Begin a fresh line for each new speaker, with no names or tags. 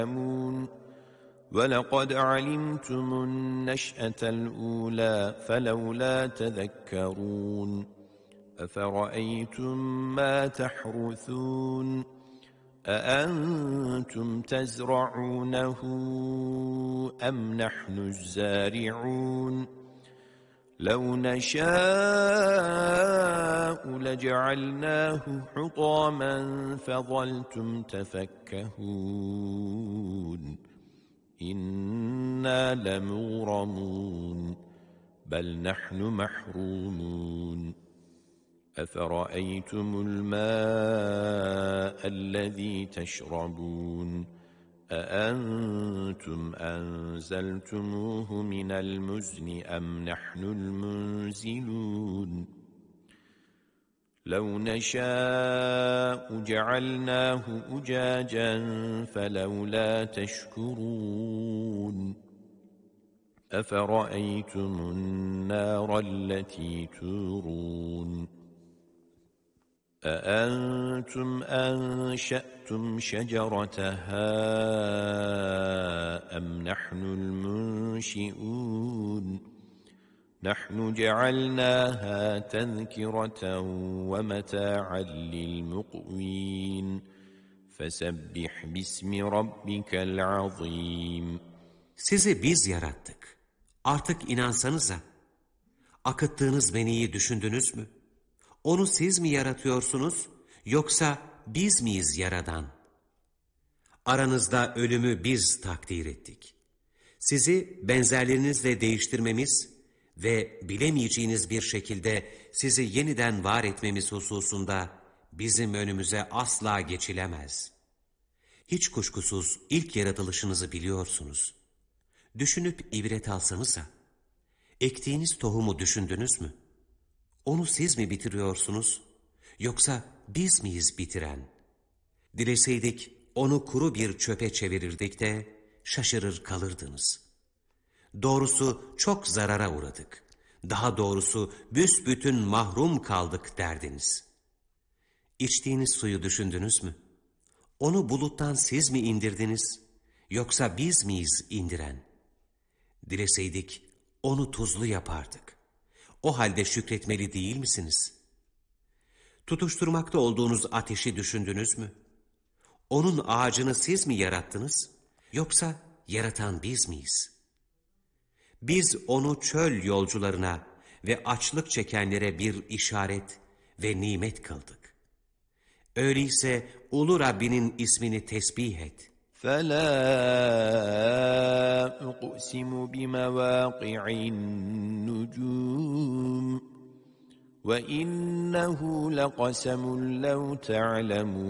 وَلَقَدْ عَلِمْتُمُ النَّشْأَةَ الْأُولَى فَلَوْلَا تَذَكَّرُونَ أَفَرَأَيْتُمْ مَا تَحْرُثُونَ أَأَنْتُمْ تَزْرَعُونَهُ أَمْ نَحْنُ الزَّارِعُونَ لَوْ نَشَاءُ لَجَعَلْنَاهُ حُطَامًا فَظَلْتُمْ تَفَكَّهُونَ إِنَّا لَمُغْرَمُونَ بَلْ نَحْنُ مَحْرُومُونَ أَفَرَأَيْتُمُ الْمَاءَ الَّذِي تَشْرَبُونَ أَأَنْتُمْ أَنزَلْتُمُوهُ مِنَ الْمُزْنِ أَمْ نَحْنُ الْمُنزِلُونَ لَوْ نَشَاءُ جَعَلْنَاهُ أُجَاجًا فَلَوْلَا تَشْكُرُونَ أَفَرَأَيْتُمُ النَّارَ الَّتِي تُورُونَ أَأَنْتُمْ أَنشَأْتُمْ شَجَرَتَهَا أَمْ نَحْنُ الْمُنشِئُونَ نَحْنُ جَعَلْنَاهَا تَذْكِرَةً وَمَتَاعًا لِلْمُقْوِينَ فَسَبِّحْ بِاسْمِ رَبِّكَ الْعَظِيمِ
Sizi biz yarattık. Artık inansanıza. Akıttığınız meniyi düşündünüz mü? Onu siz mi yaratıyorsunuz, yoksa biz miyiz yaradan? Aranızda ölümü biz takdir ettik. Sizi benzerlerinizle değiştirmemiz ve bilemeyeceğiniz bir şekilde sizi yeniden var etmemiz hususunda bizim önümüze asla geçilemez. Hiç kuşkusuz ilk yaratılışınızı biliyorsunuz. Düşünüp ibret alsanıza. Ektiğiniz tohumu düşündünüz mü? Onu siz mi bitiriyorsunuz, yoksa biz miyiz bitiren? Dileseydik onu kuru bir çöpe çevirirdik de şaşırır kalırdınız. Doğrusu çok zarara uğradık. Daha doğrusu büsbütün mahrum kaldık derdiniz. İçtiğiniz suyu düşündünüz mü? Onu buluttan siz mi indirdiniz, yoksa biz miyiz indiren? Dileseydik onu tuzlu yapardık. O halde şükretmeli değil misiniz? Tutuşturmakta olduğunuz ateşi düşündünüz mü? Onun ağacını siz mi yarattınız, yoksa yaratan biz miyiz? Biz onu çöl yolcularına ve açlık çekenlere bir işaret ve nimet kıldık. Öyleyse ulu Rabbinin ismini tesbih et.
فَلَا أُقْسِمُ بِمَوَاقِعِ النُّجُومِ وَإِنَّهُ لَقَسَمٌ لَوْ تَعْلَمُونَ